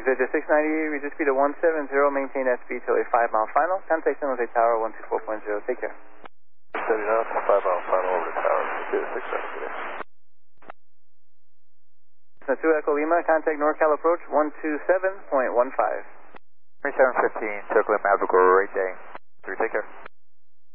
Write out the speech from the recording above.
Visit 690, reduce speed to 170, maintain SB till a 5-mile final. Contact San Jose Tower 124.0. Take care. 70 knots, 5-mile final over the tower. 670. Cessna 2 Echo Lima, contact NorCal approach 127.15. 3715, circling Maverick, great day. 3, take care.